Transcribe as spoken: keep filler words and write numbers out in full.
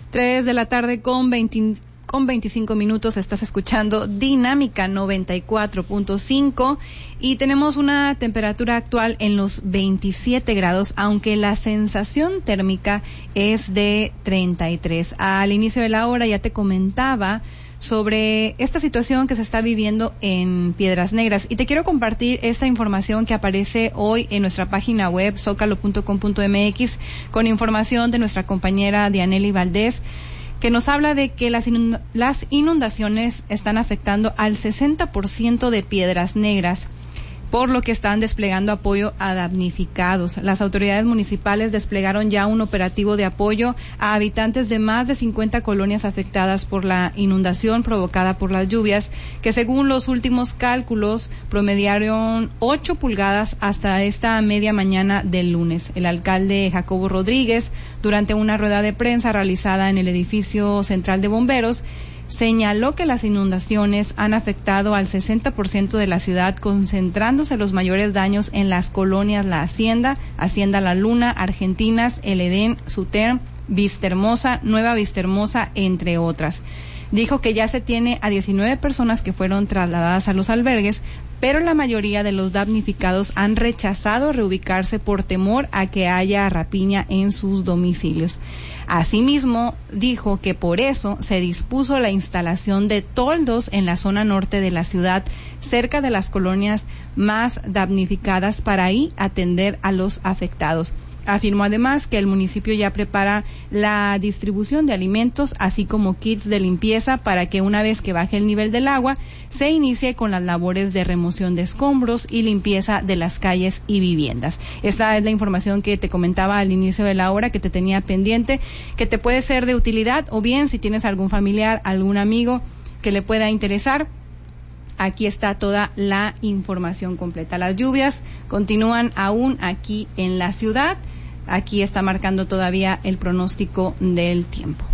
tres de la tarde con veinte, con veinticinco minutos. Estás escuchando Dinámica noventa y cuatro punto cinco y tenemos una temperatura actual en los veintisiete grados, aunque la sensación térmica es de treinta y tres. Al inicio de la hora ya te comentaba sobre esta situación que se está viviendo en Piedras Negras y te quiero compartir esta información que aparece hoy en nuestra página web zócalo punto com punto m x con información de nuestra compañera Dianely Valdés, que nos habla de que las inundaciones están afectando al sesenta por ciento de Piedras Negras, por lo que están desplegando apoyo a damnificados. Las autoridades municipales desplegaron ya un operativo de apoyo a habitantes de más de cincuenta colonias afectadas por la inundación provocada por las lluvias, que según los últimos cálculos promediaron ocho pulgadas hasta esta media mañana del lunes. El alcalde Jacobo Rodríguez, durante una rueda de prensa realizada en el edificio central de bomberos, señaló que las inundaciones han afectado al sesenta por ciento de la ciudad, concentrándose los mayores daños en las colonias La Hacienda, Hacienda La Luna, Argentinas, El Edén, Suterm, Vistahermosa, Nueva Vistahermosa, entre otras. Dijo que ya se tiene a diecinueve personas que fueron trasladadas a los albergues, pero la mayoría de los damnificados han rechazado reubicarse por temor a que haya rapiña en sus domicilios. Asimismo, dijo que por eso se dispuso la instalación de toldos en la zona norte de la ciudad, cerca de las colonias más damnificadas, para ahí atender a los afectados. Afirmó además que el municipio ya prepara la distribución de alimentos, así como kits de limpieza, para que una vez que baje el nivel del agua, se inicie con las labores de remoción de escombros y limpieza de las calles y viviendas. Esta es la información que te comentaba al inicio de la hora, que te tenía pendiente, que te puede ser de utilidad, o bien si tienes algún familiar, algún amigo que le pueda interesar. Aquí está toda la información completa. Las lluvias continúan aún aquí en la ciudad. Aquí está marcando todavía el pronóstico del tiempo.